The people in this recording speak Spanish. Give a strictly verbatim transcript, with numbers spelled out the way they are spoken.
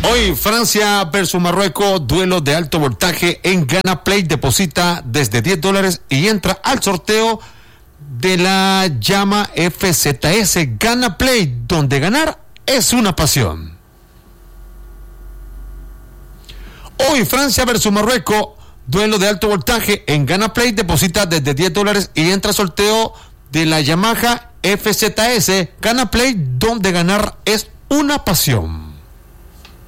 Hoy Francia versus Marruecos, duelo de alto voltaje en Gana Play. Deposita desde diez dólares y entra al sorteo de la llama F Z S Gana Play, donde ganar es una pasión. Hoy Francia versus Marruecos, duelo de alto voltaje en Gana Play. Deposita desde diez dólares y entra al sorteo de la Yamaha F Z S Gana Play, donde ganar es una pasión.